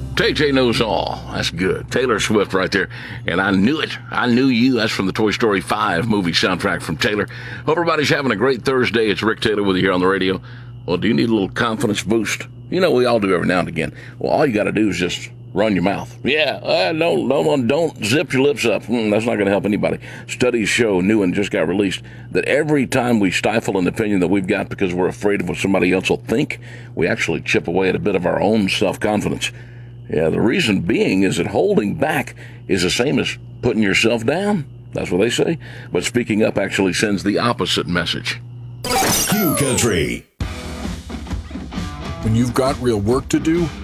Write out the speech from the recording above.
JJ knows all. That's good. Taylor Swift right there. And I knew it. I knew you. That's from the Toy Story 5 movie soundtrack from Taylor. Hope everybody's having a great Thursday. It's Rick Taylor with you here on the radio. Well, do you need a little confidence boost? You know, we all do every now and again. Well, all you got to do is just run your mouth. Yeah, don't zip your lips up. That's not going to help anybody. Studies show, new one just got released, that every time we stifle an opinion that we've got because we're afraid of what somebody else will think, we actually chip away at a bit of our own self-confidence. Yeah, the reason being is that holding back is the same as putting yourself down. That's what they say. But speaking up actually sends the opposite message. Q Country. When you've got real work to do,